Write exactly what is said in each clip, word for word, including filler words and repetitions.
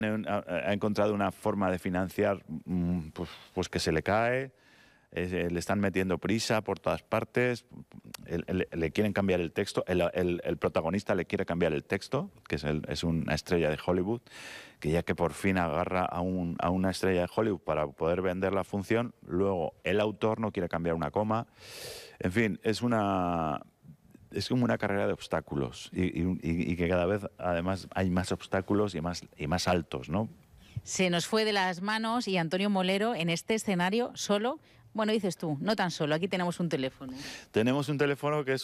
ha, ha encontrado una forma de financiar pues, pues que se le cae. Eh, le están metiendo prisa por todas partes, el, el, le quieren cambiar el texto, el, el, el protagonista le quiere cambiar el texto, que es, el, es una estrella de Hollywood, que ya que por fin agarra a, un, a una estrella de Hollywood para poder vender la función, luego el autor no quiere cambiar una coma. En fin, es una... es como una carrera de obstáculos y, y, y que cada vez además hay más obstáculos y más, y más altos, ¿no? Se nos fue de las manos y Antonio Molero en este escenario solo. Bueno, dices tú, no tan solo, aquí tenemos un teléfono. Tenemos un teléfono que es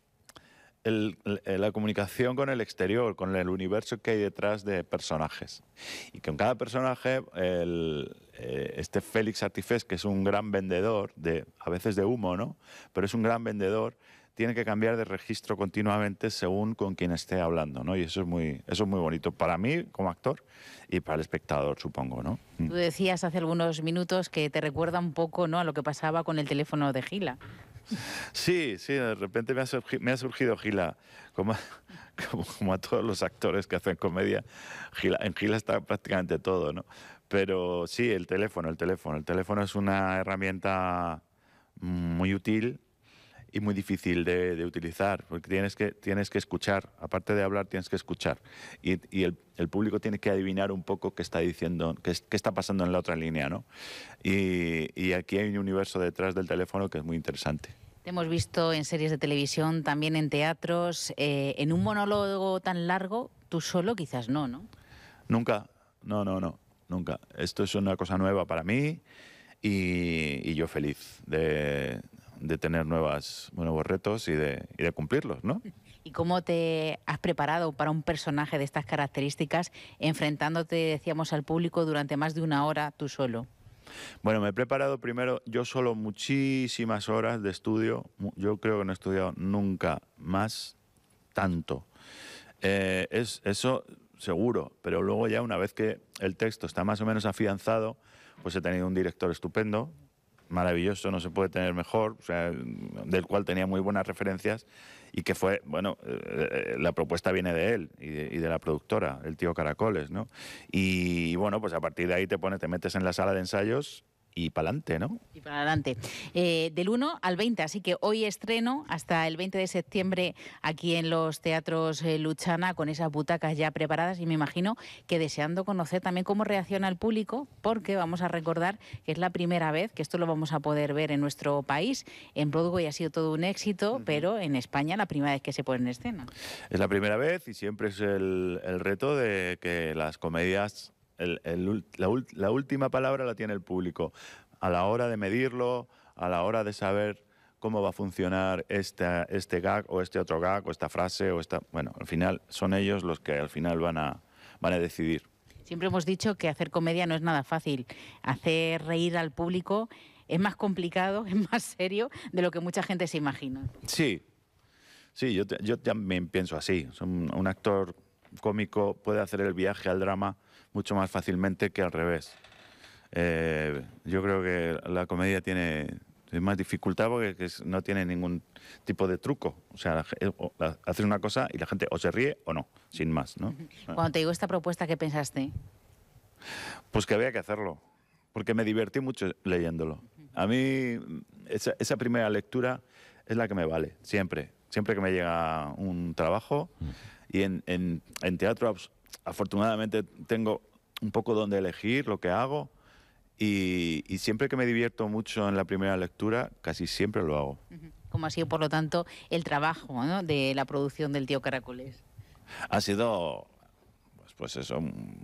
el, el, la comunicación con el exterior, con el universo que hay detrás de personajes. Y con cada personaje, el, eh, este Félix Artifés, que es un gran vendedor, de, a veces de humo, ¿no? Pero es un gran vendedor, tiene que cambiar de registro continuamente según con quien esté hablando, ¿no? Y eso es muy, eso es muy bonito para mí como actor y para el espectador, supongo, ¿no? Tú decías hace algunos minutos que te recuerda un poco, ¿no?, a lo que pasaba con el teléfono de Gila. Sí, sí, de repente me ha surgido, me ha surgido Gila, como, como, como a todos los actores que hacen comedia. Gila, en Gila está prácticamente todo, ¿no? Pero sí, el teléfono, el teléfono. El teléfono es una herramienta muy útil y muy difícil de, de utilizar, porque tienes que, tienes que escuchar, aparte de hablar tienes que escuchar, y, y el, el público tiene que adivinar un poco qué está diciendo, qué, qué está pasando en la otra línea, ¿no? Y, y aquí hay un universo detrás del teléfono que es muy interesante. Te hemos visto en series de televisión, también en teatros, eh, en un monólogo tan largo, tú solo quizás no, ¿no? Nunca, no, no, no, nunca. Esto es una cosa nueva para mí y, y yo feliz de... de tener nuevas, nuevos retos y de, y de cumplirlos, ¿no? ¿Y cómo te has preparado para un personaje de estas características, enfrentándote, decíamos, al público durante más de una hora tú solo? Bueno, me he preparado primero yo solo muchísimas horas de estudio. Yo creo que no he estudiado nunca más tanto. Eh, es, eso seguro, pero luego ya una vez que el texto está más o menos afianzado, pues he tenido un director estupendo, maravilloso, no se puede tener mejor, o sea, del cual tenía muy buenas referencias y que fue, bueno, eh, la propuesta viene de él y de, y de la productora, el tío Caracoles, ¿no? Y, y bueno, pues a partir de ahí te pones, te metes en la sala de ensayos y para adelante, ¿no? Y para adelante. Eh, del uno al veinte, así que hoy estreno hasta el veinte de septiembre aquí en los teatros eh, Luchana, con esas butacas ya preparadas, y me imagino que deseando conocer también cómo reacciona el público, porque vamos a recordar que es la primera vez que esto lo vamos a poder ver en nuestro país. En Broadway ha sido todo un éxito, uh-huh. pero en España la primera vez que se pone en escena. Es la primera vez y siempre es el, el reto de que las comedias... El, el, la, la última palabra la tiene el público a la hora de medirlo, a la hora de saber cómo va a funcionar este, este gag o este otro gag o esta frase o esta... Bueno, al final son ellos los que al final van a, van a decidir. Siempre hemos dicho que hacer comedia no es nada fácil. Hacer reír al público es más complicado, es más serio de lo que mucha gente se imagina. Sí, sí, yo, yo también pienso así. Un, un actor cómico puede hacer el viaje al drama mucho más fácilmente que al revés. Eh, yo creo que la comedia tiene más dificultad porque no tiene ningún tipo de truco. O sea, haces una cosa y la gente o se ríe o no, sin más, ¿no? Cuando te digo esta propuesta, ¿qué pensaste? Pues que había que hacerlo, porque me divertí mucho leyéndolo. A mí esa, esa primera lectura es la que me vale, siempre. Siempre que me llega un trabajo y en, en, en teatro afortunadamente tengo un poco donde elegir lo que hago y, y siempre que me divierto mucho en la primera lectura, casi siempre lo hago. ¿Cómo ha sido, por lo tanto, el trabajo, ¿no?, de la producción del tío Caracoles? Ha sido, pues, pues eso,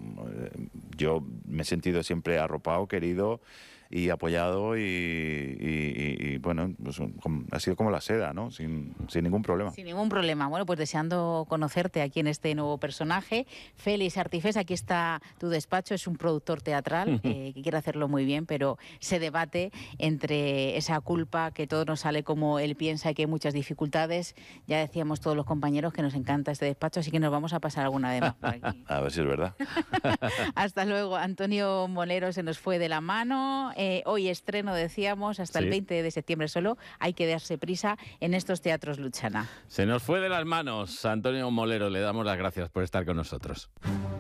yo me he sentido siempre arropado, querido y apoyado y, y, y bueno, pues, ha sido como la seda, ¿no? Sin, sin ningún problema. Sin ningún problema. Bueno, pues deseando conocerte aquí en este nuevo personaje. Félix Artifés, aquí está tu despacho, es un productor teatral eh, que quiere hacerlo muy bien, pero se debate entre esa culpa que todo nos sale como él piensa y que hay muchas dificultades. Ya decíamos todos los compañeros que nos encanta este despacho, así que nos vamos a pasar alguna vez más por aquí. A ver si es verdad. Hasta luego. Antonio Molero se nos fue de la mano. Eh, hoy estreno, decíamos, hasta sí. el veinte de septiembre solo. Hay que darse prisa en estos teatros Luchana. Se nos fue de las manos. Antonio Molero, le damos las gracias por estar con nosotros.